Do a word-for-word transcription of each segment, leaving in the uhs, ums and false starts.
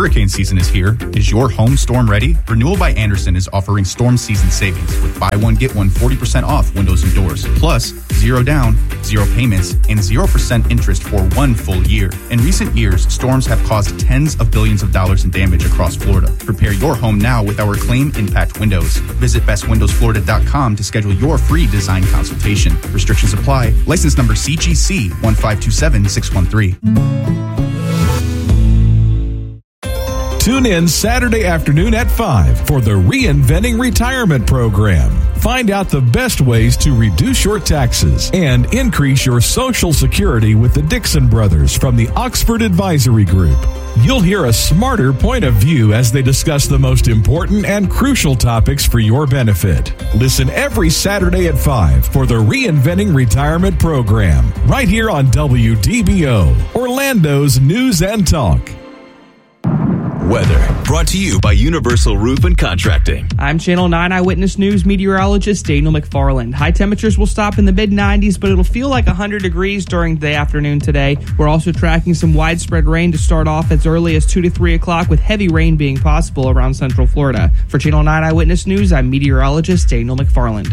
Hurricane season is here. Is your home storm ready? Renewal by Andersen is offering storm season savings with buy one, get one forty percent off windows and doors. Plus, zero down, zero payments, and zero percent interest for one full year. In recent years, storms have caused tens of billions of dollars in damage across Florida. Prepare your home now with our Claim Impact Windows. Visit best windows florida dot com to schedule your free design consultation. Restrictions apply. License number C G C one five two seven six one three. Tune in Saturday afternoon at five for the Reinventing Retirement Program. Find out the best ways to reduce your taxes and increase your Social Security with the Dixon Brothers from the Oxford Advisory Group. You'll hear a smarter point of view as they discuss the most important and crucial topics for your benefit. Listen every Saturday at five for the Reinventing Retirement Program, right here on W D B O, Orlando's News and Talk. Weather, brought to you by Universal Roof and Contracting. I'm Channel nine Eyewitness News meteorologist Daniel McFarland. High temperatures will stop in the mid nineties, but it'll feel like one hundred degrees during the afternoon today. We're also tracking some widespread rain to start off as early as two to three o'clock, with heavy rain being possible around Central Florida. For Channel nine Eyewitness News, I'm meteorologist Daniel McFarland.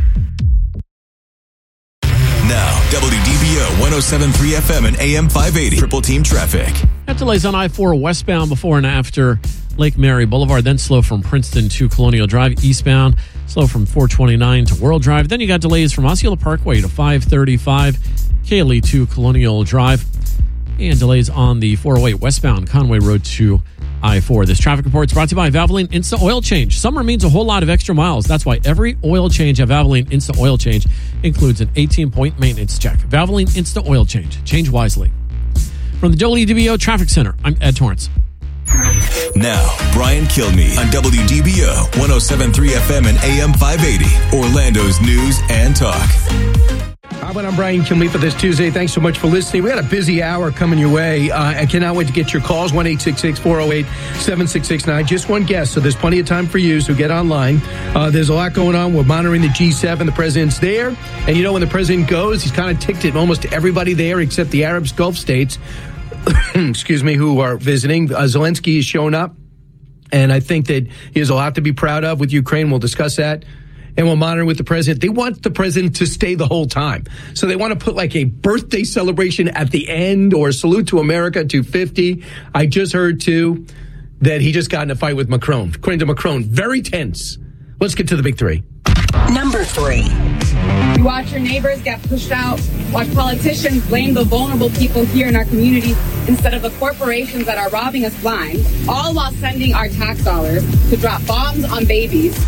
Now, W D B O one oh seven point three F M and A M five eighty. Triple Team Traffic. Got delays on I four westbound before and after Lake Mary Boulevard, then slow from Princeton to Colonial Drive eastbound, slow from four twenty-nine to World Drive. Then you got delays from Osceola Parkway to five thirty-five, Cayley to Colonial Drive, and delays on the four oh eight westbound Conway Road to I four. This traffic report is brought to you by Valvoline Instant Oil Change. Summer means a whole lot of extra miles. That's why every oil change at Valvoline Instant Oil Change includes an eighteen-point maintenance check. Valvoline Instant Oil Change. Change wisely. From the W D B O Traffic Center, I'm Ed Torrance. Now, Brian Kilmeade on W D B O one oh seven point three F M and A M five eighty. Orlando's News and Talk. Hi, I'm Brian Kilmeade for this Tuesday. Thanks so much for listening. We got a busy hour coming your way. Uh, I cannot wait to get your calls. one eight six six, four oh eight, seven six six nine. Just one guest, so there's plenty of time for you, so get online. Uh, there's a lot going on. We're monitoring the G seven. The president's there. And you know, when the president goes, he's kind of ticked at almost everybody there except the Arab Gulf states, excuse me, who are visiting. Uh, Zelensky has shown up. And I think that he has a lot to be proud of with Ukraine. We'll discuss that. And we'll monitor with the president. They want the president to stay the whole time. So they want to put like a birthday celebration at the end or salute to America two fifty. I just heard, too, that he just got in a fight with Macron. According to Macron, very tense. Let's get to the big three. Number three. You watch your neighbors get pushed out. Watch politicians blame the vulnerable people here in our community instead of the corporations that are robbing us blind, all while sending our tax dollars to drop bombs on babies.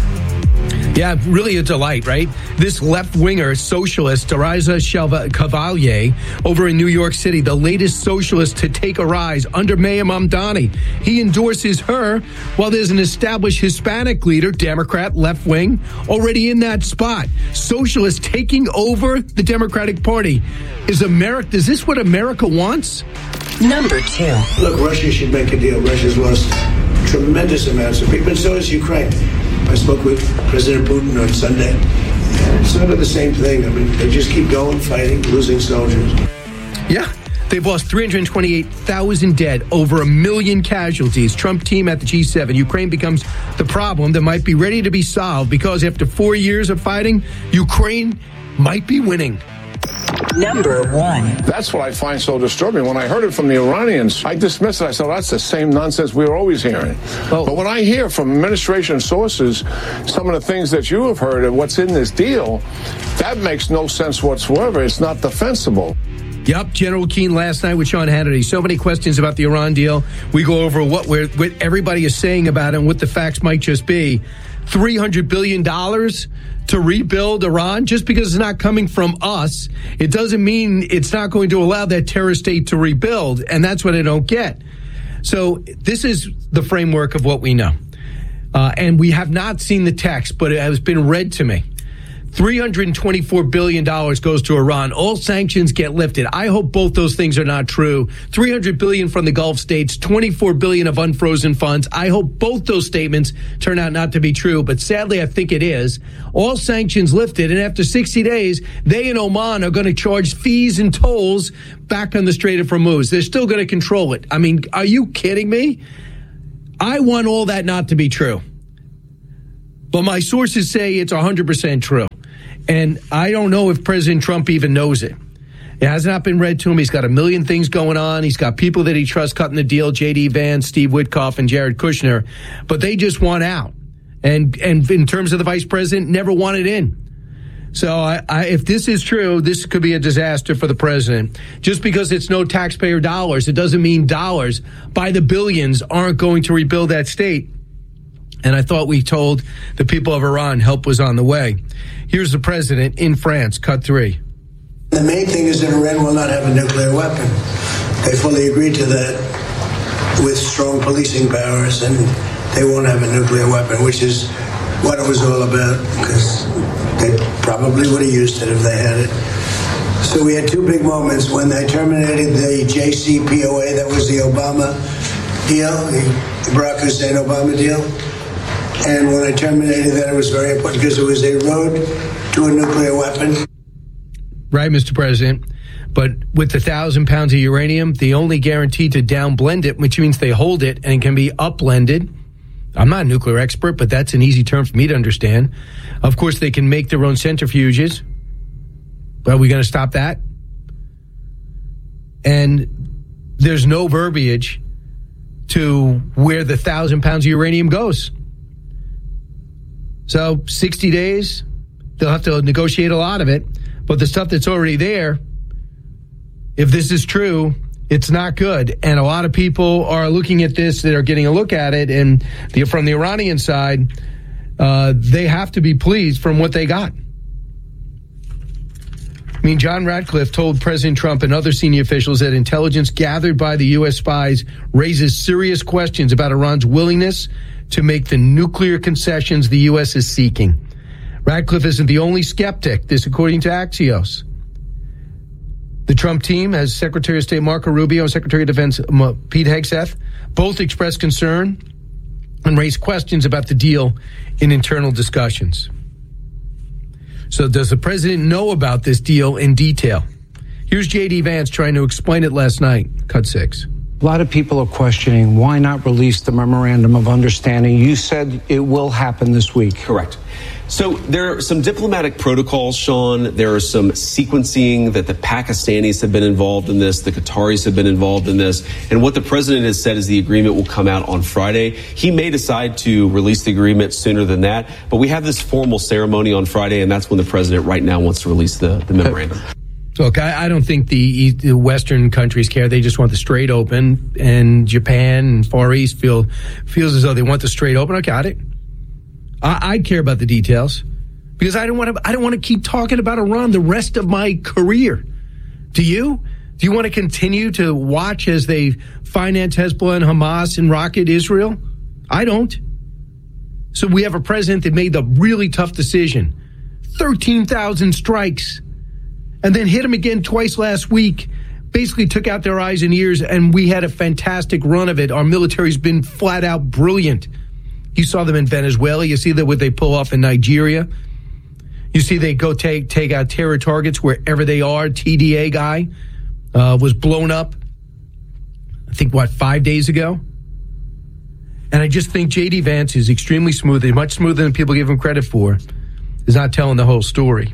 Yeah, really a delight, right? This left-winger socialist, Teresa Cavalier, over in New York City, the latest socialist to take a rise under Mayor Mamdani. He endorses her while there's an established Hispanic leader, Democrat, left-wing, already in that spot. Socialist taking over the Democratic Party. Is America, is this what America wants? Number two. Look, Russia should make a deal. Russia's lost tremendous amounts of people, and so has Ukraine. I spoke with President Putin on Sunday. It's sort of the same thing. I mean, they just keep going, fighting, losing soldiers. Yeah, they've lost three hundred twenty-eight thousand dead, over a million casualties. Trump team at the G seven. Ukraine becomes the problem that might be ready to be solved because after four years of fighting, Ukraine might be winning. Number one. That's what I find so disturbing. When I heard it from the Iranians, I dismissed it. I said, that's the same nonsense we were always hearing. Oh. But when I hear from administration sources some of the things that you have heard of what's in this deal, that makes no sense whatsoever. It's not defensible. Yep, General Keane last night with Sean Hannity. So many questions about the Iran deal. We go over what we're, what everybody is saying about it and what the facts might just be. three hundred billion dollars to rebuild Iran, just because it's not coming from us, it doesn't mean it's not going to allow that terrorist state to rebuild. And that's what I don't get. So this is the framework of what we know. Uh, and we have not seen the text, but it has been read to me. three hundred twenty-four billion dollars goes to Iran. All sanctions get lifted. I hope both those things are not true. three hundred billion dollars from the Gulf states, twenty-four billion dollars of unfrozen funds. I hope both those statements turn out not to be true, but sadly I think it is. All sanctions lifted, and after sixty days, they and Oman are going to charge fees and tolls back on the Strait of Hormuz. They're still going to control it. I mean, are you kidding me? I want all that not to be true. But my sources say it's one hundred percent true. And I don't know if President Trump even knows it. It has not been read to him. He's got a million things going on. He's got people that he trusts cutting the deal, J D Vance, Steve Witkoff, and Jared Kushner. But they just want out. And and in terms of the vice president, never wanted in. So I, I, if this is true, this could be a disaster for the president. Just because it's no taxpayer dollars, it doesn't mean dollars by the billions aren't going to rebuild that state. And I thought we told the people of Iran help was on the way. Here's the president in France, cut three. The main thing is that Iran will not have a nuclear weapon. They fully agreed to that with strong policing powers, and they won't have a nuclear weapon, which is what it was all about, because they probably would have used it if they had it. So we had two big moments when they terminated the J C P O A, that was the Obama deal, the Barack Hussein Obama deal. And when I terminated that, it was very important because it was a road to a nuclear weapon. Right, Mister President. But with the thousand pounds of uranium, the only guarantee to downblend it, which means they hold it and can be upblended. I'm not a nuclear expert, but that's an easy term for me to understand. Of course, they can make their own centrifuges. But are we going to stop that? And there's no verbiage to where the thousand pounds of uranium goes. So sixty days, they'll have to negotiate a lot of it. But the stuff that's already there, if this is true, it's not good. And a lot of people are looking at this that are getting a look at it. And the, from the Iranian side, uh, they have to be pleased from what they got. I mean, John Ratcliffe told President Trump and other senior officials that intelligence gathered by the U S spies raises serious questions about Iran's willingness to make the nuclear concessions the U S is seeking. Ratcliffe isn't the only skeptic, this according to Axios. The Trump team has Secretary of State Marco Rubio and Secretary of Defense Pete Hegseth both expressed concern and raised questions about the deal in internal discussions. So does the president know about this deal in detail? Here's J D Vance trying to explain it last night. Cut six. A lot of people are questioning why not release the memorandum of understanding. You said it will happen this week. Correct. So there are some diplomatic protocols, Sean. There are some sequencing that the Pakistanis have been involved in this. The Qataris have been involved in this. And what the president has said is the agreement will come out on Friday. He may decide to release the agreement sooner than that. But we have this formal ceremony on Friday, and that's when the president right now wants to release the, the memorandum. Look, I, I don't think the, the Western countries care. They just want the Strait open, and Japan and Far East feel feels as though they want the Strait open. I got it. I, I care about the details because I don't want to. I don't want to keep talking about Iran the rest of my career. Do you? Do you want to continue to watch as they finance Hezbollah and Hamas and rocket Israel? I don't. So we have a president that made the really tough decision: thirteen thousand strikes. And then hit them again twice last week, basically took out their eyes and ears, and we had a fantastic run of it. Our military's been flat out brilliant. You saw them in Venezuela. You see that what they pull off in Nigeria. You see they go take take out terror targets wherever they are. T D A guy uh, was blown up, I think, what, five days ago? And I just think J D Vance is extremely smooth. He's much smoother than people give him credit for. He's not telling the whole story.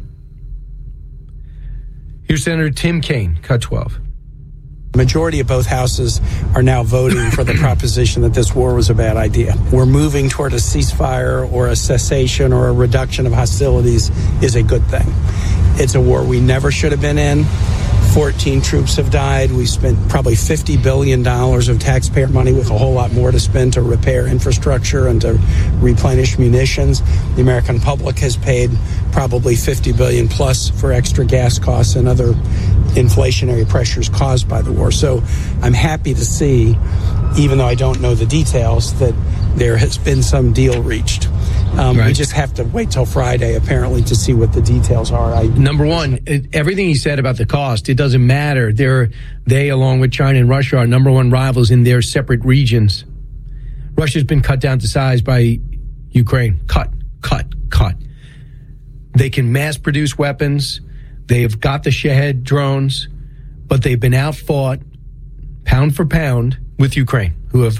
Here's Senator Tim Kaine, cut twelve. The majority of both houses are now voting for the proposition that this war was a bad idea. We're moving toward a ceasefire or a cessation or a reduction of hostilities is a good thing. It's a war we never should have been in. fourteen troops have died. We spent probably fifty billion dollars of taxpayer money with a whole lot more to spend to repair infrastructure and to replenish munitions. The American public has paid probably fifty billion dollars plus for extra gas costs and other inflationary pressures caused by the war. So I'm happy to see, even though I don't know the details, that there has been some deal reached. Um, right. We just have to wait till Friday, apparently, to see what the details are. I, Number one, it, everything he said about the cost, it doesn't matter. They're, they, along with China and Russia, are number one rivals in their separate regions. Russia's been cut down to size by Ukraine. Cut, cut, cut. They can mass produce weapons. They've got the Shahed drones, but they've been outfought pound for pound with Ukraine, who have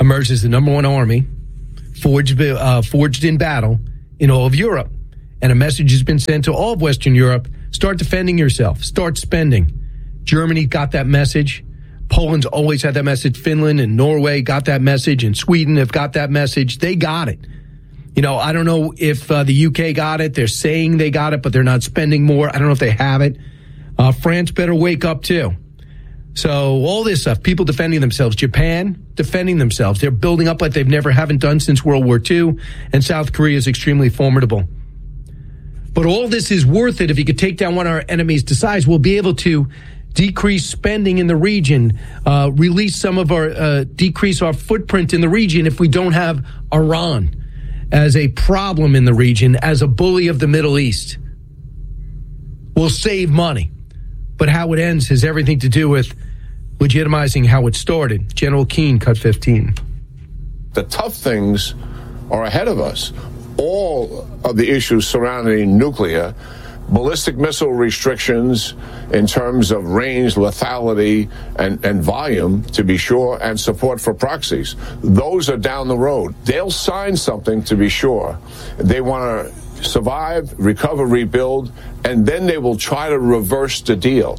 emerged as the number one army forged, uh, forged in battle in all of Europe. And a message has been sent to all of Western Europe. Start defending yourself. Start spending. Germany got that message. Poland's always had that message. Finland and Norway got that message. And Sweden have got that message. They got it. You know, I don't know if uh, the U K got it. They're saying they got it, but they're not spending more. I don't know if they have it. Uh, France better wake up, too. So all this stuff, people defending themselves. Japan defending themselves. They're building up like they've never haven't done since World War Two. And South Korea is extremely formidable. But all this is worth it if you could take down one of our enemies to size. We'll be able to decrease spending in the region, uh, release some of our, uh, decrease our footprint in the region if we don't have Iran as a problem in the region, as a bully of the Middle East. We'll save money. But how it ends has everything to do with legitimizing how it started. General Keane, cut fifteen. The tough things are ahead of us. All of the issues surrounding nuclear, ballistic missile restrictions in terms of range, lethality, and, and volume, to be sure, and support for proxies. Those are down the road. They'll sign something, to be sure. They want to survive, recover, rebuild, and then they will try to reverse the deal.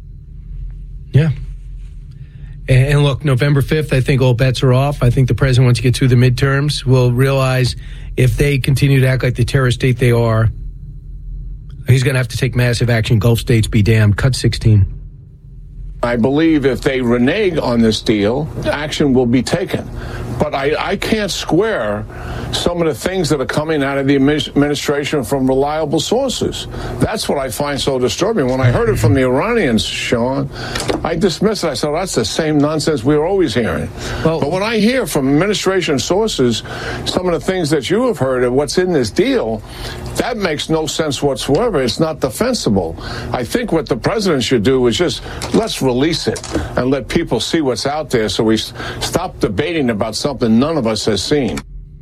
Yeah. And look, November fifth, I think all bets are off. I think the president, once you get through the midterms, will realize if they continue to act like the terrorist state they are, he's going to have to take massive action. Gulf states be damned. Cut sixteen. I believe if they renege on this deal, action will be taken. But I, I can't square some of the things that are coming out of the administration from reliable sources. That's what I find so disturbing. When I heard it from the Iranians, Sean, I dismissed it. I said, that's the same nonsense we were always hearing. Well, but when I hear from administration sources some of the things that you have heard of what's in this deal, that makes no sense whatsoever. It's not defensible. I think what the president should do is just let's release it and let people see what's out there so we stop debating about something none of us has seen.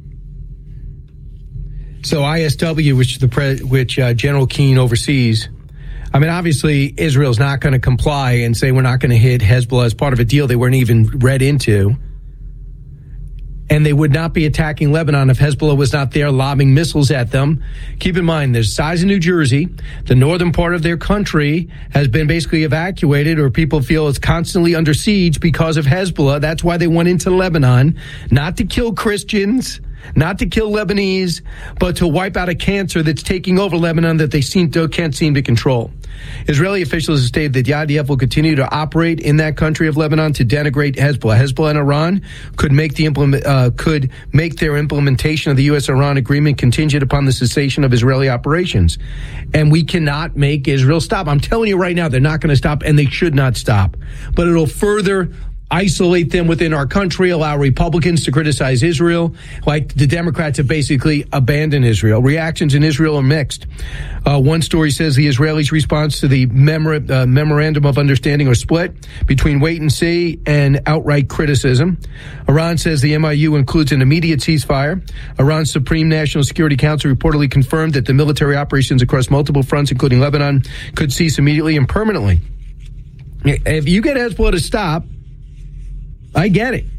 So I S W, which the pre- which uh, General Keane oversees, I mean, obviously Israel's not going to comply and say we're not going to hit Hezbollah as part of a deal they weren't even read into. And they would not be attacking Lebanon if Hezbollah was not there lobbing missiles at them. Keep in mind, the size of New Jersey, the northern part of their country has been basically evacuated, or people feel it's constantly under siege because of Hezbollah. That's why they went into Lebanon, not to kill Christians, not to kill Lebanese, but to wipe out a cancer that's taking over Lebanon that they seem to, can't seem to control. Israeli officials have stated that the I D F will continue to operate in that country of Lebanon to denigrate Hezbollah. Hezbollah and Iran could make the implement uh, could make their implementation of the U S Iran agreement contingent upon the cessation of Israeli operations, and we cannot make Israel stop. I'm telling you right now, they're not going to stop, and they should not stop. But it'll further isolate them within our country, allow Republicans to criticize Israel, like the Democrats have basically abandoned Israel. Reactions in Israel are mixed. Uh, one story says the Israelis' response to the memor- uh, memorandum of understanding are split between wait and see and outright criticism. Iran says the M I U includes an immediate ceasefire. Iran's Supreme National Security Council reportedly confirmed that the military operations across multiple fronts, including Lebanon, could cease immediately and permanently. If you get Hezbollah to stop, I get it.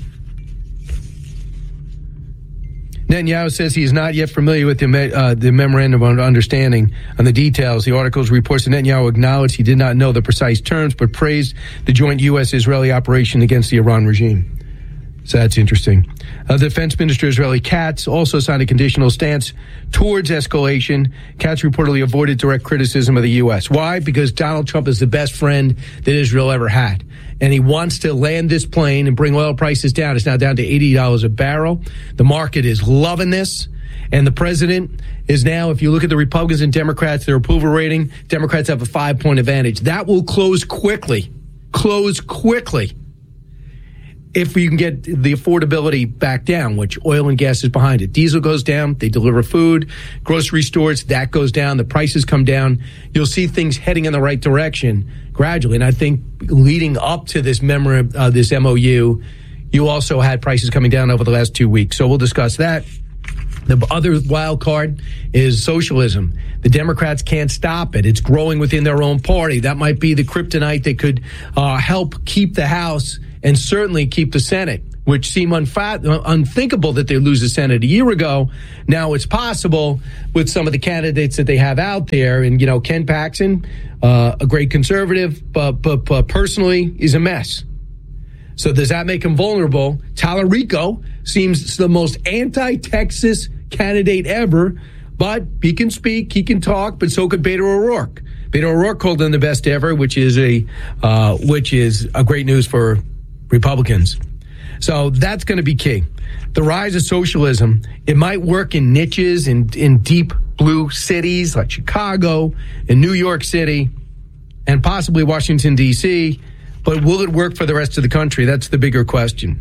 Netanyahu says he is not yet familiar with the, uh, the memorandum of understanding on the details. The article's reports that Netanyahu acknowledged he did not know the precise terms, but praised the joint U S-Israeli operation against the Iran regime. So that's interesting. Uh, Defense Minister Israeli Katz also signed a conditional stance towards escalation. Katz reportedly avoided direct criticism of the U S. Why? Because Donald Trump is the best friend that Israel ever had. And he wants to land this plane and bring oil prices down. It's now down to eighty dollars a barrel. The market is loving this. And the president is now, if you look at the Republicans and Democrats, their approval rating, Democrats have a five-point advantage. That will close quickly. Close quickly. If we can get the affordability back down, which oil and gas is behind it. Diesel goes down, they deliver food, grocery stores, that goes down, the prices come down. You'll see things heading in the right direction gradually. And I think leading up to this memo, uh, this M O U, you also had prices coming down over the last two weeks. So we'll discuss that. The other wild card is socialism. The Democrats can't stop it. It's growing within their own party. That might be the kryptonite that could uh, help keep the House and certainly keep the Senate. which seemed unfa- unthinkable that they lose the Senate a year ago. Now it's possible with some of the candidates that they have out there. And, you know, Ken Paxton, uh, a great conservative, but, but, but personally is a mess. So does that make him vulnerable? Tallarico seems the most anti-Texas candidate ever, but he can speak, he can talk, but so could Beto O'Rourke. Beto O'Rourke called him the best ever, which is a uh, which is a great news for Republicans. So that's going to be key. The rise of socialism, it might work in niches in, in deep blue cities like Chicago and New York City and possibly Washington, D C, but will it work for the rest of the country? That's the bigger question.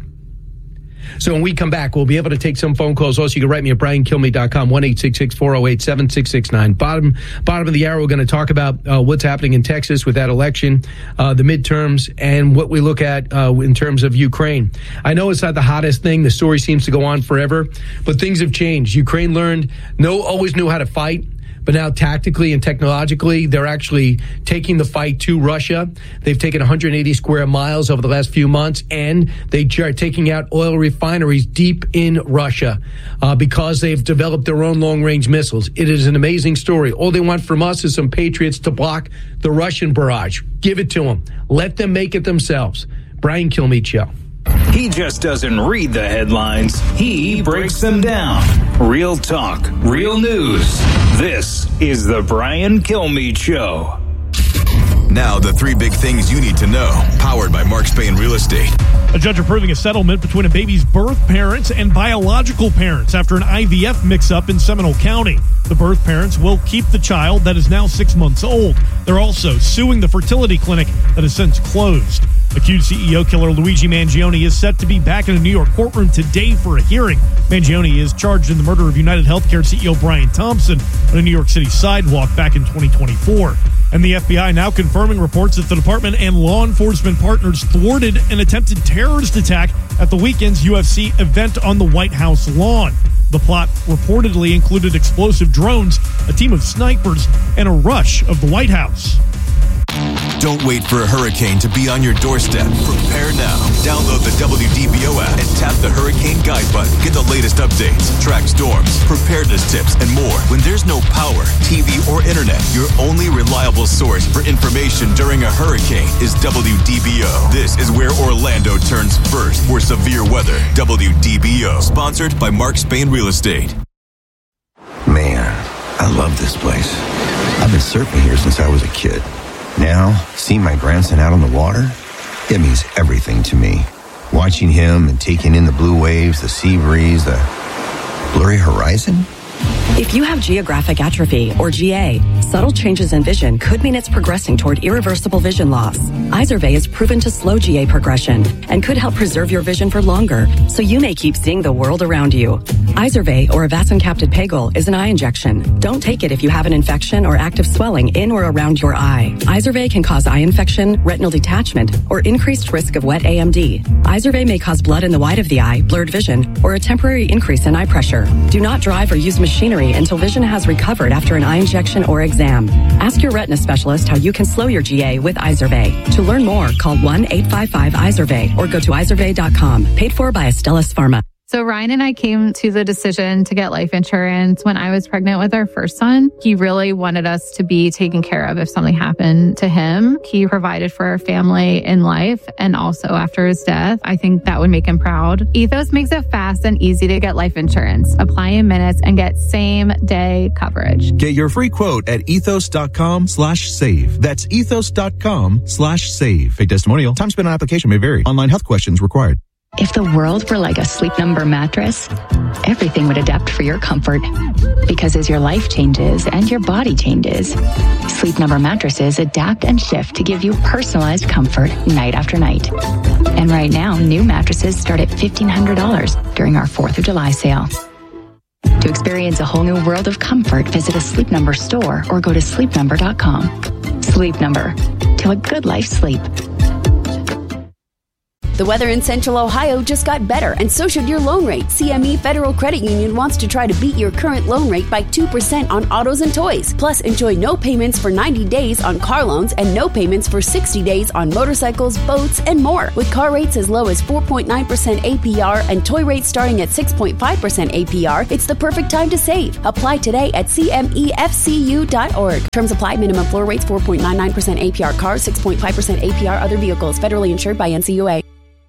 So when we come back, we'll be able to take some phone calls. Also, you can write me at brian kilmeade dot com, one eight six six, four oh eight, seven six six nine. Bottom, bottom of the hour, we're going to talk about uh, what's happening in Texas with that election, uh, the midterms, and what we look at uh, in terms of Ukraine. I know it's not the hottest thing. The story seems to go on forever, but things have changed. Ukraine learned, no, always knew how to fight. But now tactically and technologically, they're actually taking the fight to Russia. They've taken one hundred eighty square miles over the last few months, and they are taking out oil refineries deep in Russia uh, because they've developed their own long-range missiles. It is an amazing story. All they want from us is some patriots to block the Russian barrage. Give it to them. Let them make it themselves. Brian Kilmeade Show. He just doesn't read the headlines. He breaks them down. Real talk, real news. This is the Brian Kilmeade Show. Now, the three big things you need to know, powered by Mark Spain Real Estate. A judge approving a settlement between a baby's birth parents and biological parents after an I V F mix-up in Seminole County. The birth parents will keep the child that is now six months old. They're also suing the fertility clinic that has since closed. Accused C E O killer Luigi Mangione is set to be back in a New York courtroom today for a hearing. Mangione is charged in the murder of United Healthcare C E O Brian Thompson on a New York City sidewalk back in twenty twenty-four. And the F B I now confirming reports that the department and law enforcement partners thwarted an attempted terrorist attack at the weekend's U F C event on the White House lawn. The plot reportedly included explosive drones, a team of snipers, and a rush of the White House. Don't wait for a hurricane to be on your doorstep. Prepare now. Download the W D B O app and tap the Hurricane Guide button. Get the latest updates, track storms, preparedness tips, and more. When there's no power, T V, or internet, your only reliable source for information during a hurricane is W D B O. This is where Orlando turns first for severe weather. W D B O. Sponsored by Mark Spain Real Estate. Man, I love this place. I've been surfing here since I was a kid. Now, seeing my grandson out on the water, it means everything to me. Watching him and taking in the blue waves, the sea breeze, the blurry horizon. If you have geographic atrophy, or G A, subtle changes in vision could mean it's progressing toward irreversible vision loss. Izervay is proven to slow G A progression and could help preserve your vision for longer, so you may keep seeing the world around you. Izervay, or avacincaptad pegol, is an eye injection. Don't take it if you have an infection or active swelling in or around your eye. Izervay can cause eye infection, retinal detachment, or increased risk of wet A M D. Izervay may cause blood in the white of the eye, blurred vision, or a temporary increase in eye pressure. Do not drive or use machinery until vision has recovered after an eye injection or exam. Ask your retina specialist how you can slow your G A with Izervay. To learn more, call one eight five five Izervay or go to izervay dot com. Paid for by Astellas Pharma. So Ryan and I came to the decision to get life insurance when I was pregnant with our first son. He really wanted us to be taken care of if something happened to him. He provided for our family in life and also after his death. I think that would make him proud. Ethos makes it fast and easy to get life insurance. Apply in minutes and get same day coverage. Get your free quote at ethos.com slash save. That's ethos.com slash save. Fake testimonial. Time spent on application may vary. Online health questions required. If the world were like a Sleep Number mattress, everything would adapt for your comfort. Because as your life changes and your body changes, Sleep Number mattresses adapt and shift to give you personalized comfort night after night. And right now, new mattresses start at fifteen hundred dollars during our fourth of July sale. To experience a whole new world of comfort, visit a Sleep Number store or go to sleep number dot com. Sleep Number. Till a good life sleep. The weather in Central Ohio just got better, and so should your loan rate. C M E Federal Credit Union wants to try to beat your current loan rate by two percent on autos and toys. Plus, enjoy no payments for ninety days on car loans and no payments for sixty days on motorcycles, boats, and more. With car rates as low as four point nine percent A P R and toy rates starting at six point five percent A P R, it's the perfect time to save. Apply today at C M E F C U dot org. Terms apply. Minimum floor rates four point nine nine percent A P R cars, six point five percent A P R other vehicles. Federally insured by N C U A.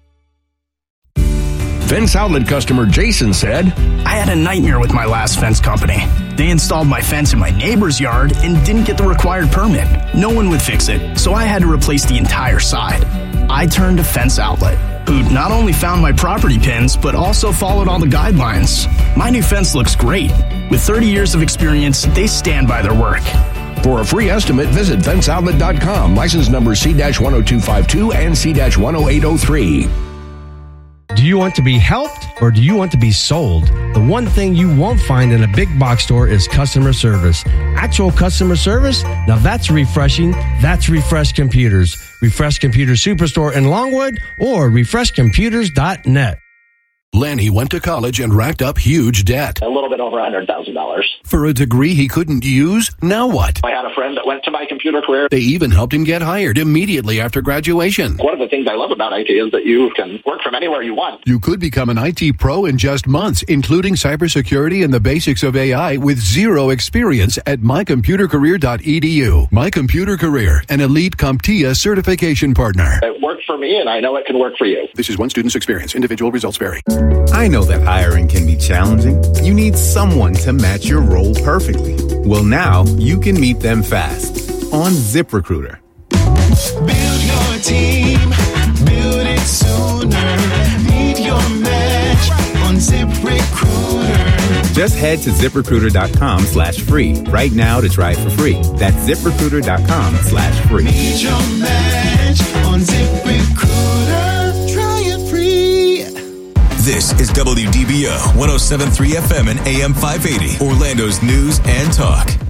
Fence Outlet customer Jason said, I had a nightmare with my last fence company. They installed my fence in my neighbor's yard and didn't get the required permit. No one would fix it, so I had to replace the entire side. I turned to Fence Outlet, who not only found my property pins, but also followed all the guidelines. My new fence looks great. With thirty years of experience, they stand by their work. For a free estimate, visit fence outlet dot com. License number C one oh two five two and C one oh eight oh three. Do you want to be helped or do you want to be sold? The one thing you won't find in a big box store is customer service. Actual customer service? Now that's refreshing. That's Refresh Computers. Refresh Computers Superstore in Longwood or refresh computers dot net. Lanny went to college and racked up huge debt. A little bit over one hundred thousand dollars. For a degree he couldn't use? Now what? I had a friend that went to my computer career. They even helped him get hired immediately after graduation. One of the things I love about I T is that you can work from anywhere you want. You could become an I T pro in just months, including cybersecurity and the basics of A I with zero experience at my computer career dot e d u. My Computer Career, an elite CompTIA certification partner. It worked for me, and I know it can work for you. This is one student's experience. Individual results vary. I know that hiring can be challenging. You need someone to match your role perfectly. Well, now you can meet them fast on ZipRecruiter. Build your team, build it sooner. Meet your match on ZipRecruiter. Just head to ZipRecruiter dot com slash free right now to try it for free. That's ZipRecruiter dot com slash free. Meet your match on ZipRecruiter. Try it free. This is W D B O one oh seven point three F M and A M five eighty, Orlando's news and talk.